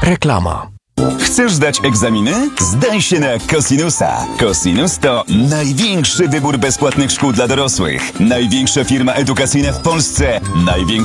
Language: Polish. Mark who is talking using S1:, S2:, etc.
S1: Reklama.
S2: Chcesz zdać egzaminy? Zdaj się na Cosinusa. Cosinus to największy wybór bezpłatnych szkół dla dorosłych. Największa firma edukacyjna w Polsce.